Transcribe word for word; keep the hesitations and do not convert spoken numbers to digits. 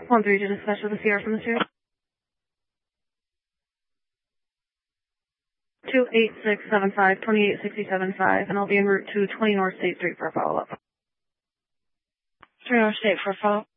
one three to dispatch with the C R from the Sierra. two eight six seven five, two eight six seven five, and I'll be en route to twenty North State Street for a follow-up. twenty North State for a follow-up.